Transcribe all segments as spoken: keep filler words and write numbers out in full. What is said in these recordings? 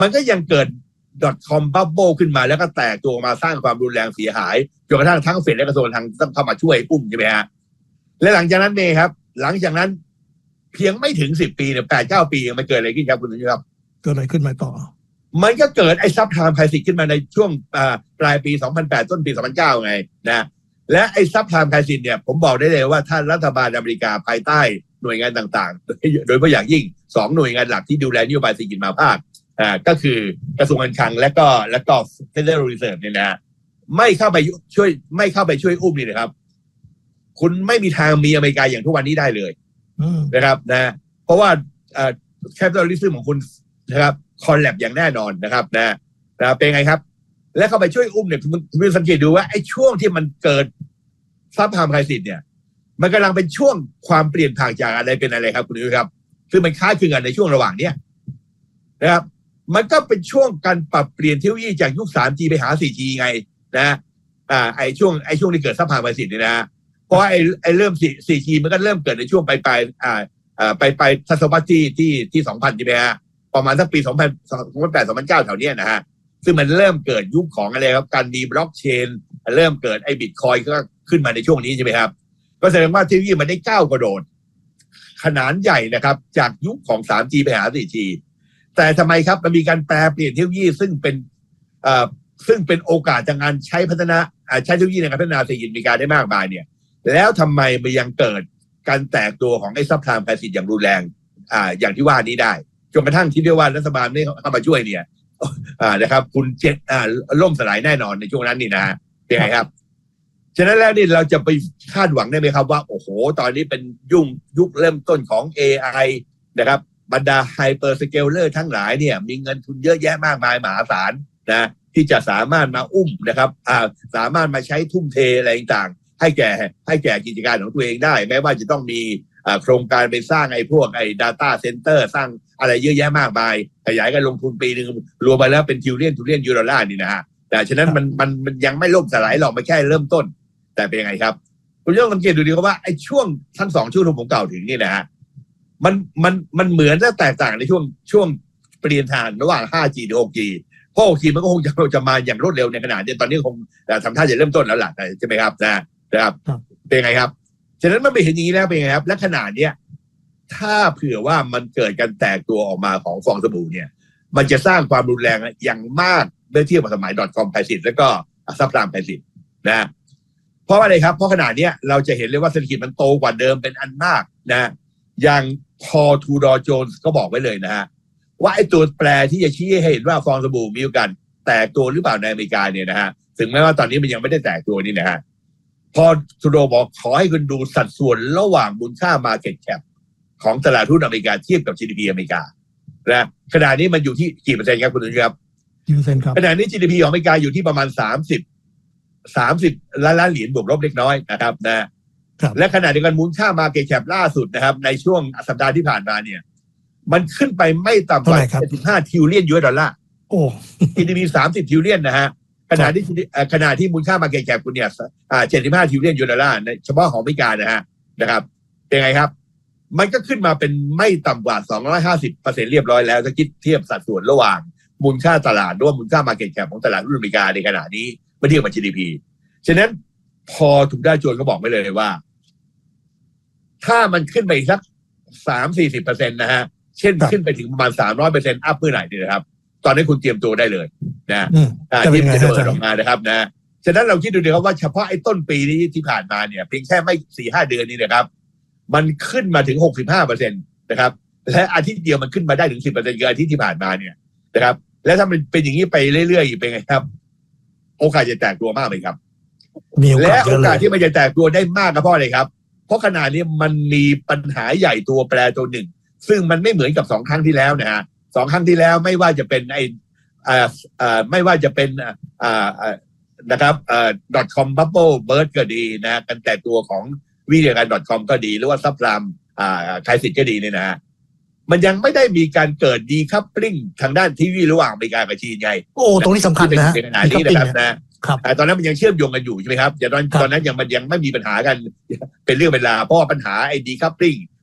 มันก็ยังเกิด .com bubble ขึ้นมาแล้วก็แตกตัวมาสร้างความรุนแรงเสียหายจนกระทั่งทั้งเฟดและกระทรวงการคลังต้องเข้ามาช่วยอุ้มใช่ไหมฮะและหลังจากนั้นเองครับหลังจากนั้นเพียงไม่ถึงสิบปีเนี่ยแปดเก้าปีมันเกิดอะไรขึ้นครับคุณผู้ชมครับเกิดอะไรขึ้นมาต่อมันก็เกิดไอ้ซับไพรม์ไครซิสขึ้นมาในช่วงปลายปีสองพันแปดต้นปีสองพันเก้าไงนะและไอ้ซับไพรม์ไครซิสเนี่ยผมบอกได้เลยว่าท่านรัฐบาลอเมริกาภายใต้หน่วยงานต่างๆโดยเฉพาะอย่างยิ่งสองหน่วยงานหลักที่ดูแลนโยบายเศรษฐกิจมหาภาคอ่าก็คือกระทรวงการคลังและก็และก็ Federal Reserve เนี่ยนะไม่เข้าไปช่วยไม่เข้าไปช่วยอุ้มนี่นะครับคุณไม่มีทางมีอเมริกาอย่างทุกวันนี้ได้เลยนะครับนะเพราะว่าอ่า Capitalism ของคุณนะครับคอลแลบอย่างแน่นอนนะครับนะนะเป็นไงครับและเข้าไปช่วยอุ้มเนี่ยคุณสังเกตดูว่าไอ้ช่วงที่มันเกิดซับไพรม์ไครซิสเนี่ยมันกำลังเป็นช่วงความเปลี่ยนผ่านจากอะไรเป็นอะไรครับคุณผู้ชมครับคือมันคล้ายคลึงกันในช่วงระหว่างเนี้ยนะครับมันก็เป็นช่วงการปรับเปลี่ยนเทคโนโลยีจากยุค สามจี ไปหา สี่จี ไงนะอ่าไอ้ช่วงไอ้ช่วงที่เกิดซับไพรม์ไครซิสเนี่ยนะเพราะไอ้ไอ้เริ่ม สี่จี มันก็เริ่มเกิดในช่วงปลายปลายอ่าอ่าปลายปลายทศวรรษที่ที่ที่สองพันใช่ไหมฮะประมาณสักปีสองพันแปด สองพันเก้าแถวเนี้ยนะฮะซึ่งมันเริ่มเกิดยุคของอะไรครับการมีบล็อกเชนเริ่มเกิดไอ้บิตคอยน์ก็ขึ้นมาในช่วงนี้ใช่ไหมครับก็แสดงว่าเทคโนโลยีมันได้ก้าวกระโดดขนาดใหญ่นะครับจากยุคของ สามจี ไปหา สี่จี แต่ทำไมครับมันมีการแปลเปลี่ยนเทคโนโลยีซึ่งเป็นเอ่อซึ่งเป็นโอกาสจากการใช้พัฒนาใช้เทคโนโลยีในการพัฒนาเศรษฐกิจอเมริกาได้มากมายเนี่ยแล้วทำไมมันยังเกิดการแตกตัวของไอ้ซับไพรม์ไครซิสอย่างรุนแรงอ่าอย่างที่ว่านี้ได้จนกระทั่งที่เรียกว่ารัฐบาลไม่เข้ามาช่วยเนี่ยอ่านะครับคุณเจ็ดอ่าล่มสลายแน่นอนในช่วงนั้นนี่นะเป็นไงครับฉะนั้นแล้วนี่เราจะไปคาดหวังได้ไหมครับว่าโอ้โหตอนนี้เป็นยุ่งยุคเริ่มต้นของ เอ ไอ นะครับบรรดาไฮเปอร์สเกลเลอร์ทั้งหลายเนี่ยมีเงินทุนเยอะแยะมากมายมหาศาลนะที่จะสามารถมาอุ้มนะครับอ่าสามารถมาใช้ทุ่มเทอะไรต่างๆให้แก่ให้แก่กิจการของตัวเองได้แม้ว่าจะต้องมีโครงการไปสร้างไอ้พวกไอ้ data center สร้างอะไรเยอะแยะมากมายขยายกันลงทุนปีนึงรวมไปแล้วเป็นทิวเลียนทิวเลียนยูโรล่านี่นะฮะแต่ฉะนั้นมันมันมันยังไม่ล่มสลายหรอกมันแค่เริ่มต้นแต่เป็นยังไงครับคุณต้องสังเกตดูดีว่าไอ้ช่วงทั้งสองช่วงที่ผมกล่าวถึงนี่นะฮะมันมันมันเหมือนและแตกต่างในช่วงช่วงเปลี่ยนผ่านระหว่าง ห้าจี หรือ หกจี เพราะ หกจี มันก็คงจะจะมาอย่างรวดเร็วในขณะนี้ตอนนี้คงทำท่าจะเริ่มต้นแล้วล่ะใช่ไหมครับนะนะครับเป็นไงครับฉะนั้นมันไม่เห็นอย่างนี้แล้วเป็นไงครับและขนาดเนี้ยถ้าเผื่อว่ามันเกิดการแตกตัวออกมาของฟองสบู่เนี่ยมันจะสร้างความรุนแรงอย่างมากเมื่อเทียบกับสมัย .com ไครซิสแล้วก็ซับไพรม์ไครซิสนะเพราะอะไรครับเพราะขนาดเนี้ยเราจะเห็นเลยว่าเศรษฐกิจมันโตกว่าเดิมเป็นอันมากนะอย่างพอทูดอโจนส์ก็บอกไว้เลยนะฮะว่าไอ้ตัวแปรที่จะชี้ให้เห็นว่าฟองสบู่มีโอกาสแตกตัวหรือเปล่าในอเมริกาเนี่ยนะฮะถึงแม้ว่าตอนนี้มันยังไม่ได้แตกตัวนี่นะฮะพอทูโดบอกขอให้คุณดูสัดส่วนระหว่างมูลค่า market cap ของตลาดหุ้นอเมริกาเทียบกับ จี ดี พี อเมริกานะขณะนี้มันอยู่ที่กี่เปอร์เซ็นต์ครับคุณผู้ชมครับกี่เปอร์เซ็นต์ครับขณะนี้ จี ดี พี ของอเมริกาอยู่ที่ประมาณสามสิบ สามสิบล้านล้านเหรียญบวกลบเล็กน้อยนะครับนะและขณะเดียวกันมูลค่า market cap ล่าสุดนะครับในช่วงสัปดาห์ที่ผ่านมาเนี่ยมันขึ้นไปไม่ต่ำกว่าเจ็ดสิบห้าทิลเลียนยูเอสดอลลาร์โอ้ จี ดี พี สามสิบทิลเลียนนะฮะขณะที่ขณะที่มูลค่า market cap คุณเนี่ยอ่าเจ็ดสิบห้าทิลเลียนยูเอสดอลลาร์เฉพาะของอเมริกานะฮะนะครับเป็นไงครับมันก็ขึ้นมาเป็นไม่ต่ำกว่าสองร้อยห้าสิบเปอร์เซ็นต์เรียบร้อยแล้วถ้าคิดเทียบสัดส่วนระหว่างมูลค่าตลาดหรือว่ามูลค่า market cap ของตลาดหุ้นอเมริกาในขณะนี้เมื่อเทียบกับ จี ดี พี ฉะนั้นพอถูกได้โจนก็บอกไว้เลยว่าถ้ามันขึ้นไปสัก สามถึงสี่สิบเปอร์เซ็นต์ นะฮะเช่นขึ้นไปถึงประมาณ สามร้อยเปอร์เซ็นต์ อัพเมื่อไหร่นี่นะครับตอนนี้คุณเตรียมตัวได้เลยนะที่จะเปิดออกมานะครับนะฉะนั้นเราคิดดูดีครับว่าเฉพาะไอ้ต้นปีนี้ที่ผ่านมาเนี่ยเพียงแค่ไม่ สี่ห้า เดือนนี้นะครับมันขึ้นมาถึง หกสิบห้าเปอร์เซ็นต์ นะครับและอาทิตย์เดียวมันขึ้นมาได้ถึง สิบเปอร์เซ็นต์ คืออาทิตย์ที่ผ่านมาเนี่ยนะครับและถ้ามันเป็นอย่างนี้ไปเรื่อยๆเป็นไงครับโอกาสจะแตกตัวมากเลยครับและโอกาสที่มันจะแตกตัวได้มากก็เพราะอะไรครับเพราะขณะนี้มันมีปัญหาใหญ่ตัวแปรตัวหนึ่งซึ่งมันไม่เหมือนกับสองครั้งที่แล้วนะฮะสองครั้งที่แล้วไม่ว่าจะเป็นไอ้อ่าอ่าไม่ว่าจะเป็นอ่าอ่านะครับอ่า .com bubble burst ก็ดีนะกันแต่ตัวของวิทยาการ .com ก็ดีหรือว่าซับไพรม์อ่าไครซิสก็ดีเนี่ยนะฮะมันยังไม่ได้มีการเกิดดีคัพปลิ้งทางด้านทีวีระหว่างอเมริกากับจีนไงโอ้ตรงนี้สำคัญนะฮะในขณะนี้นะครับนะครับตอนนั้นมันยังเชื่อมโยงกันอยู่ใช่ไหมครับแต่ตอนตอนนั้นยังมันยังไม่มีปัญหากันเป็นเรื่องเวลาเพราะปัญหาไอ้ดีคัพปลิ้ง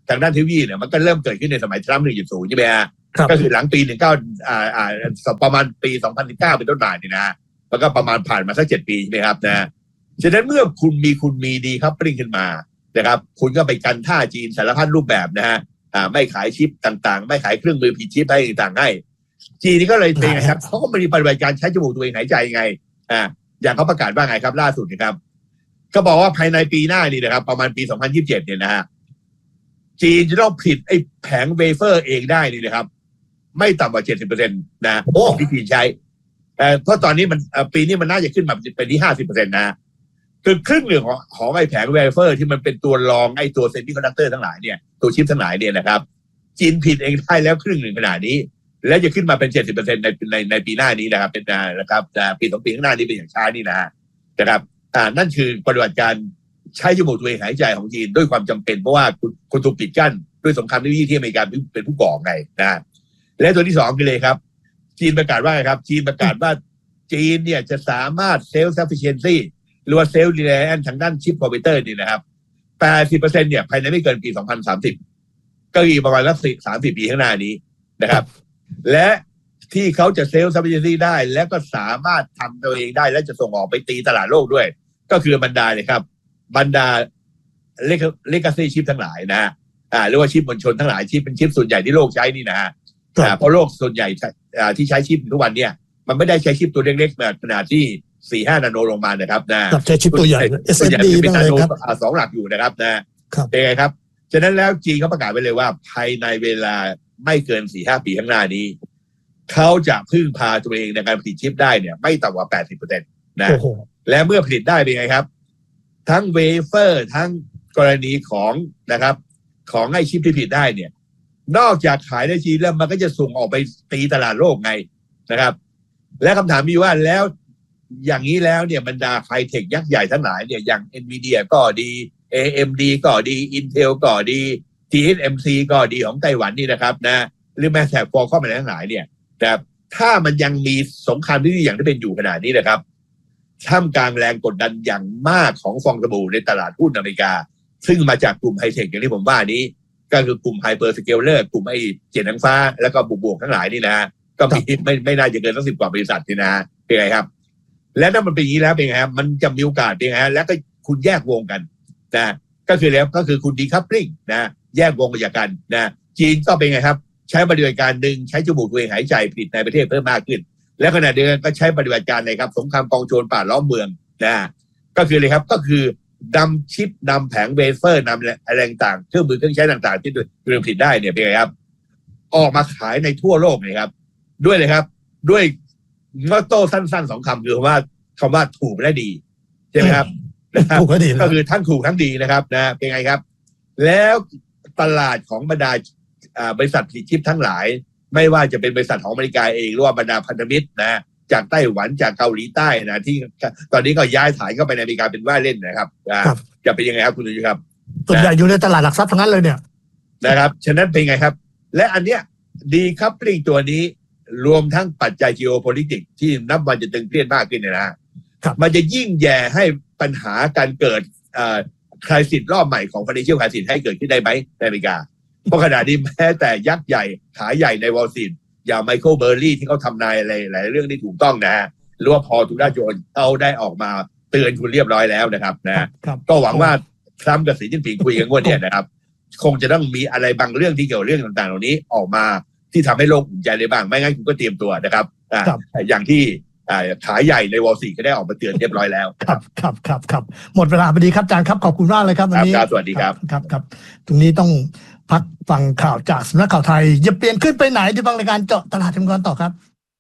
ทางด้านเทคโนโลยีเนี่ยมันก็เริ่มเกิดขึ้นในสมัยทรัมป์ หนึ่งจุดศูนย์ ใช่ไหมฮะก็คือหลังปีหนึ่งเก้าอ่าอ่าประมาณปีสองพันสิบเก้าเป็นต้นมาเนี่ยนะแล้วก็ประมาณผ่านมาสักเจ็ดปีใช่ไหมครับนะฉะนั้นเมื่อคุณมีคุณมีดีครับปริ้งขึ้นมานะครับคุณก็ไปกันท่าจีนสารพัดรูปแบบนะฮะอ่าไม่ขายชิปต่างๆไม่ขายเครื่องมือผิดชิปให้ต่างๆให้จีนนี่ก็เลยเป็นไงครับเขาก็มีปฏิบัติการใช้จมูกตัวเองหายใจไงอ่าอย่างเขาประกาศว่าไงครับล่าสุดนะครับก็บอกว่าภายในปีหน้านี่นะครับประมาณปีสองพันยี่สิบเจ็ดเนี่ยนะฮะจีนจะต้องผลิตไอ้แผงเวเฟอร์เองได้นี่นะครับไม่ต่ำกว่า เจ็ดสิบเปอร์เซ็นต์ นะที่จีนใช้เอ่อเพราะตอนนี้มันปีนี้มันน่าจะขึ้นมาเป็นที่ ห้าสิบเปอร์เซ็นต์ นะคือครึ่งหนึ่งของของไอ้แผงเวเฟอร์ที่มันเป็นตัวรองไอ้ตัวเซมิคอนดักเตอร์ทั้งหลายเนี่ยตัวชิปทั้งหลายเนี่ยนะครับจีนผลิตเองได้แล้วครึ่งหนึ่งขนาดนี้และจะขึ้นมาเป็น เจ็ดสิบเปอร์เซ็นต์ ในในในปีหน้านี้นะครับเป็นนะครับปีสองปีข้างหน้านี้เป็นอย่างช้านี่นะนะครับอ่านั่นคือปฏิบัติการใช้จมูกตัวเองหายใจของจีนด้วยความจำเป็นเพราะว่าคุณคุณถูกปิดกั้นด้วยสงครามเทคโนโลยีที่อเมริกาเป็นผู้ก่อไงนะและตัวที่สองคือเลยครับจีนประกาศว่าไงครับจีนประกาศว่าจีนเนี่ยจะสามารถเซลล์ซัฟฟิเชนซี่หรือว่าเซลล์รีไลแอนทางด้านชิปคอมพิวเตอร์นี่นะครับ แปดสิบเปอร์เซ็นต์ เนี่ยภายในไม่เกินปีสองพันสามสิบก็อีกประมาณสักสามสิบปีข้างหน้านี้นะครับและที่เขาจะเซลล์ซัฟฟิเชนซี่ได้และก็สามารถทำตัวเองได้และจะส่งออกไปตีตลาดโลกด้วยก็คือบรรดาเลยครับบรรดาเลกาซี่ชิปทั้งหลายนะอ่าเรียกว่าชิปมวลชนทั้งหลายชิปเป็นชิปส่วนใหญ่ที่โลกใช้นี่นะฮะเพราะโลกส่วนใหญ่ที่ใช้ชิปทุกวันเนี่ยมันไม่ได้ใช้ชิปตัวเล็กๆแบบขนาดที่ สี่ห้า นาโนลงมานะครับนะใช้ชิปตัวใหญ่ เอส เอ็ม ดีเป็นนานาโนโนสองหลักอยู่นะครับนะเป็นไงครับฉะนั้นแล้วจีนเขาประกาศไว้เลยว่าภายในเวลาไม่เกิน สี่ห้า ปีข้างหน้านี้เขาจะพึ่งพาตัวเองในการผลิตชิปได้เนี่ยไม่ต่ำกว่า แปดสิบเปอร์เซ็นต์ นะและเมื่อผลิตได้เป็นไงครับทั้งเวเฟอร์ทั้งกรณีของนะครับของไอ้ชิปที่ผลิตได้เนี่ยนอกจากขายในจีนแล้วมันก็จะส่งออกไปตีตลาดโลกไงนะครับและคำถามมีว่าแล้วอย่างนี้แล้วเนี่ยบรรดาไฮเทคยักษ์ใหญ่ทั้งหลายเนี่ยอย่าง Nvidia ก็ดี เอ เอ็ม ดี ก็ดี Intel ก็ดี ที เอส เอ็ม ซี ก็ดีของไต้หวันนี่นะครับนะหรือแม้แต่ฟอร์คอมอะไรทั้งหลายเนี่ยแต่ถ้ามันยังมีสงครามที่อย่างที่เป็นอยู่ขนาดนี้นะครับท่ามกลางแรงกดดันอย่างมากของฟองสบู่ในตลาดหุ้นอเมริกาซึ่งมาจากกลุ่มไฮเทคอย่างที่ผมว่านี้ก็คือกลุ่มไฮเปอร์สเกลเลอร์กลุ่มไอ้เจ็ดนางฟ้าแล้วก็บวกๆทั้งหลายนี่นะก็มีไม่ไม่น่าจะเกินสักสิบกว่าบริษัทนี่นะเป็นไงครับและถ้ามันเป็นอย่างนี้แล้วเป็นไงครับมันจะมีโอกาสเป็นไงฮะแล้วก็คุณแยกวงกันนะก็คือแล้วก็คือคุณดีคัพปลิ้งนะแยกวงจากกันนะจีนก็เป็นไงครับใช้ปฏิบัติการหนึ่งใช้จมูกตัวเองหายใจผลิตในประเทศเพิ่มมากขึ้นและขณะเดียวกันก็ใช้ปฏิบัติการในครับสงครามกองโจรป่าล้อมเมืองนะก็คือเลยครับก็คือนำชิปนำแผงเวเฟอร์นำอะไรต่างเครื่องมือเครื่องใช้ต่างๆที่เรื่องผลิตได้เนี่ยเป็นไงครับออกมาขายในทั่วโลกเลยครับด้วยเลยครับด้วยมอตโต้สั้นๆสองคำคือว่าคำว่าถูกและดีใช่ไหมครับถูกและดีก็คือทั้งถูกทั้งดีนะครับนะเป็นไงครับแล้วตลาดของบรรดาบริษัทผลิตชิปทั้งหลายไม่ว่าจะเป็นบริษัทของอเมริกาเองหรือว่าบรรดาพันธมิตรนะจากไต้หวันจากเกาหลีใต้นะที่ตอนนี้ก็ย้ายฐานเข้าไปในอเมริกาเป็นว่าเล่นนะครับจะเป็นยังไงครับคุณดูครับส่วนใหญ่อยู่ในตลาดหลักทรัพย์ทั้งนั้นเลยเนี่ยนะครับฉะนั้นเป็นไงครับและอันเนี้ยดีคัพปลิ้งตัวนี้รวมทั้งปัจจัย geopolitics ที่นับวันจะตึงเครียดมากขึ้นนะฮะมันจะยิ่งแย่ให้ปัญหาการเกิดคริสิสรอบใหม่ของ financial crisis ให้เกิดขึ้นได้ไหมในอเมริกาเพราะขณะนี้แม้แต่ยักษ์ใหญ่ขาใหญ่ในวอลซีนอย่างไมเคิลเบอร์รี่ที่เขาทำนายอะไรหลายเรื่องที่ถูกต้องนะฮะหรือว่าพอทูด้าโจนเอาได้ออกมาเตือนคุณเรียบร้อยแล้วนะครับนะก็หวังว่าทรัมป์กับสีจิ้นผิงคุยกันงวดเนี่ยนะครับคงจะต้องมีอะไรบางเรื่องที่เกี่ยวเรื่องต่างๆเหล่านี้ออกมาที่ทำให้โลกอุ่นใจได้บ้างไม่งั้นคุณก็เตรียมตัวนะครับอย่างที่ขาใหญ่ในวอลซีก็ได้ออกมาเตือนเรียบร้อยแล้วครับครับครับครับหมดเวลาพอดีครับอาจารย์ครับขอบคุณมากเลยครับวันนี้สวัสดีครับครับครับตรงนี้ต้องพักฟังข่าวจากสำนักข่าวไทยอย่าเปลี่ยนขึ้นไปไหนที่ฟังรายการเจาะตลาดทำการต่อครับ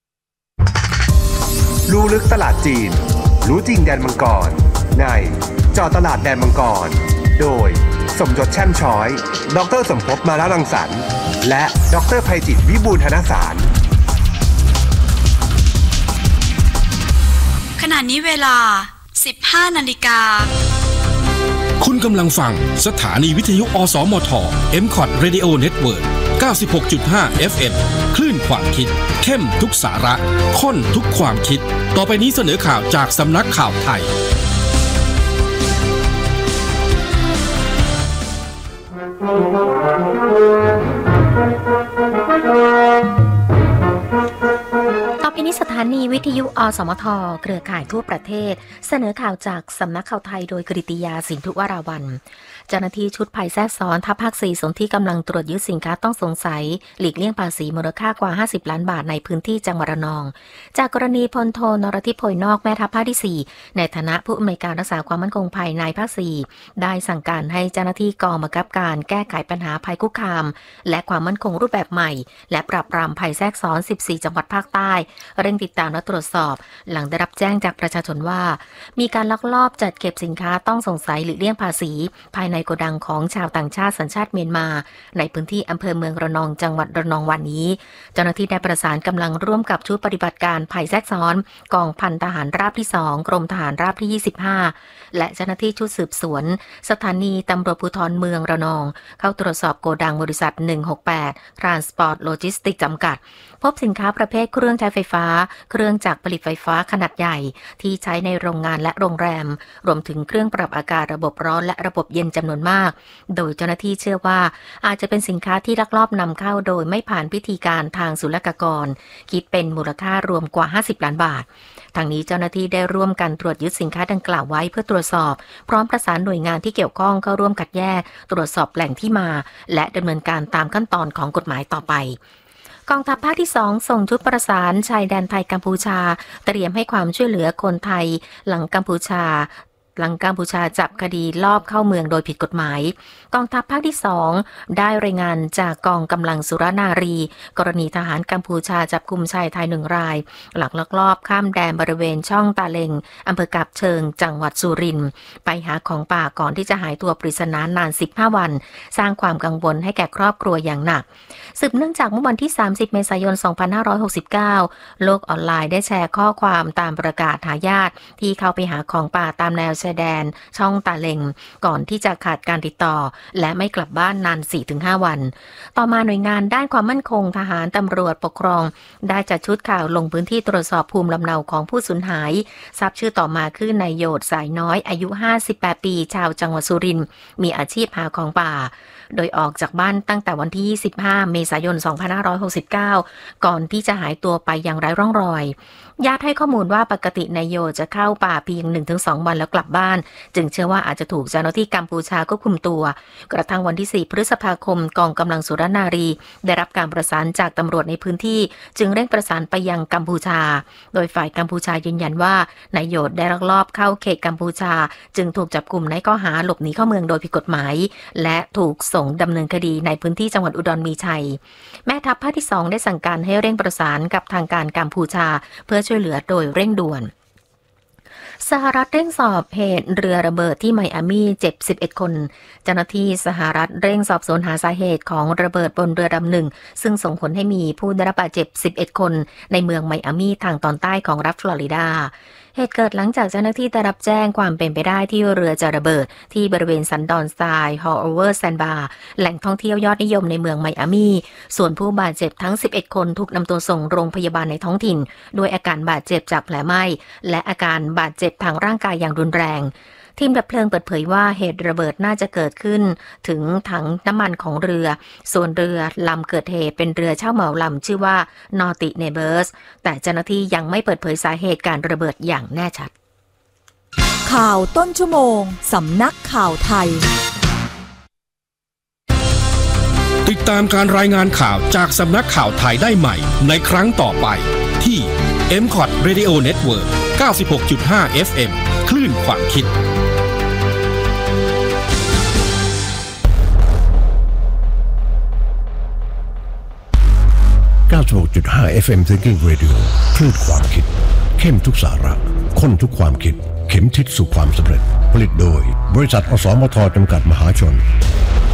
รู้ลึกตลาดจีนรู้จริงแดนมังกรในเจาะตลาดแดนมังกรโดยสมยศแช่มช้อยดรสมภพมาลารังสรรค์และดรไพจิตรวิบูลย์ธนสารขณะนี้เวลา สิบห้า นาฬิกาคุณกำลังฟังสถานีวิทยุอสมท เอ็ม คอท Radio Network เก้าสิบหกจุดห้า เอฟ เอ็ม คลื่นความคิดเข้มทุกสาระข้นทุกความคิดต่อไปนี้เสนอข่าวจากสำนักข่าวไทยต่อไปนี้สถานีวิทยุอสมทเครือข่ายทั่วประเทศเสนอข่าวจากสำนักข่าวไทยโดยกฤติยาสินธุวราวัลย์เจ้าหน้าที่ชุดภัยแทรกซ้อนทัพภาคสี่สนที่กำลังตรวจยึดสินค้าต้องสงสัยหลีกเลี่ยงภาษีมูลค่ากว่าห้าสิบล้านบาทในพื้นที่จังหวัดระนองจากกรณีพลโทนรทิพย์โพยนอกแม่ทัพภาคที่สี่ในฐานะผู้อำนวยการรักษาความมั่นคงภายในภาคสี่ได้สั่งการให้เจ้าหน้าที่กองบังคับการแก้ไขปัญหาภัยคุกคามและความมั่นคงรูปแบบใหม่และปราบปรามภัยแทรกซ้อนสิบสี่จังหวัดภาคใต้เร่งติดตามและตรวจสอบหลังได้รับแจ้งจากประชาชนว่ามีการลักลอบจัดเก็บสินค้าต้องสงสัยหลีกเลี่ยงภาษีภายในโกดังของชาวต่างชาติสัญชาติเมียนมาในพื้นที่อำเภอเมืองระนองจังหวัดระนองวันนี้เจ้าหน้าที่ได้ประสานกำลังร่วมกับชุดปฏิบัติการภัยแทรกซ้อนกองพันทหารราบที่สองกรมทหารราบที่ยี่สิบห้าและเจ้าหน้าที่ชุดสืบสวนสถานีตำรวจภูธรเมืองระนองเข้าตรวจสอบโกดังบริษัทหนึ่งหกแปด Transport Logistics จำกัดพบสินค้าประเภทเครื่องใช้ไฟฟ้าเครื่องจักรผลิตไฟฟ้าขนาดใหญ่ที่ใช้ในโรงงานและโรงแรมรวมถึงเครื่องปรับอากาศระบบร้อนและระบบเย็นจำนวนมากโดยเจ้าหน้าที่เชื่อว่าอาจจะเป็นสินค้าที่ลักลอบนำเข้าโดยไม่ผ่านพิธีการทางศุลกากรคิดเป็นมูลค่ารวมกว่าห้าสิบล้านบาททางนี้เจ้าหน้าที่ได้ร่วมกันตรวจยึดสินค้าดังกล่าวไว้เพื่อตรวจสอบพร้อมประสานหน่วยงานที่เกี่ยวข้องเข้าร่วมคัดแยกตรวจสอบแหล่งที่มาและดำเนินการตามขั้นตอนของกฎหมายต่อไปกองทัพภาคที่สองส่งชุดประสานชายแดนไทยกัมพูชาเตรียมให้ความช่วยเหลือคนไทยหลังกัมพูชาหลังกัมพูชาจับคดีลอบเข้าเมืองโดยผิดกฎหมายกองทัพภาคที่สองได้รายงานจากกองกำลังสุรนารีกรณีทหารกัมพูชาจับกุมชายไทยหนึ่งรายหลักลักลอบข้ามแดนบริเวณช่องตาเลงอำเภอกาบเชิงจังหวัดสุรินทร์ไปหาของป่าก่อนที่จะหายตัวปริศนานานสิบห้าวันสร้างความกังวลให้แก่ครอบครัวอย่างหนักสืบเนื่องจากเมื่อวันที่สามสิบเมษายนสองพันห้าร้อยหกสิบเก้าโลกออนไลน์ได้แชร์ข้อความตามประกาศหาญาติที่เข้าไปหาของป่าตามแนวชายแดนช่องตาเลงก่อนที่จะขาดการติดต่อและไม่กลับบ้านนาน สี่ถึงห้า วันต่อมาหน่วยงานด้านความมั่นคงทหารตำรวจปกครองได้จัดชุดข่าวลงพื้นที่ตรวจสอบภูมิลำเนาของผู้สูญหายทราบชื่อต่อมาคือนายโยดสายน้อยอายุห้าสิบแปดปีชาวจังหวัดสุรินทร์มีอาชีพหาของป่าโดยออกจากบ้านตั้งแต่วันที่ยี่สิบห้าเมษายนสองพันห้าร้อยหกสิบเก้าก่อนที่จะหายตัวไปอย่างไร้ร่องรอยญาติให้ข้อมูลว่าปกตินายโยจะเข้าป่าเพียง หนึ่งถึงสอง วันแล้วกลับบ้านจึงเชื่อว่าอาจจะถูกเจ้าหน้าที่กัมพูชาควบคุมตัวกระทั่งวันที่สี่พฤษภาคมกองกำลังสุรนารีได้รับการประสานจากตำรวจในพื้นที่จึงเร่งประสานไปยังกัมพูชาโดยฝ่ายกัมพูชายืนยันว่านายโยได้ลักลอบเข้าเขตกัมพูชาจึงถูกจับกุมในข้อหาหลบหนีเข้าเมืองโดยผิดกฎหมายและถูกส่งดำเนินคดีในพื้นที่จังหวัดอุดรมีชัยแม่ทัพภาคที่สองได้สั่งการให้เร่งประสานกับทางการกัมพูชาเพื่อช่วยเหลือโดยเร่งด่วนสหรัฐเร่งสอบเหตุเรือระเบิดที่ไมอามี่เจ็บสิบเอ็ดคนเจ้าหน้าที่สหรัฐเร่งสอบสวนหาสาเหตุของระเบิดบนเรือลำหนึ่งซึ่งส่งผลให้มีผู้ได้รับบาดเจ็บสิบเอ็ดคนในเมืองไมอามี่ทางตอนใต้ของรัฐฟลอริดาเหตุเกิดหลังจากเจ้าหน้าที่ได้รับแจ้งความเป็นไปได้ที่เรือจะระเบิดที่บริเวณสันดอนทรายฮอลโอเวอร์แซนบาร์แหล่งท่องเที่ยวยอดนิยมในเมืองไมอามี่ส่วนผู้บาดเจ็บทั้งสิบเอ็ดคนถูกนำตัวส่งโรงพยาบาลในท้องถิ่นด้วยอาการบาดเจ็บจากแผลไหม้และอาการบาดเจ็บทางร่างกายอย่างรุนแรงทีมดับเพลิงเปิดเผยว่าเหตุระเบิดน่าจะเกิดขึ้นถึงถังน้ำมันของเรือส่วนเรือลำเกิดเหตุเป็นเรือเช่าเหมาลำชื่อว่า Naughty Neighbors แต่เจ้าหน้าที่ยังไม่เปิดเผยสาเหตุการระเบิดอย่างแน่ชัดข่าวต้นชั่วโมงสำนักข่าวไทยติดตามการรายงานข่าวจากสำนักข่าวไทยได้ใหม่ในครั้งต่อไปที่ เอ็ม คอท Radio Network เก้าสิบหกจุดห้า เอฟ เอ็ม คลื่นความคิดเก้าสิบหกจุดห้า เอฟ เอ็ม Thinking Radio คลื่นความคิดเข้มทุกสาระข้นทุกความคิดเข็มทิศสู่ความสำเร็จผลิตโดยบริษัทอสมทจำกัดมหาชน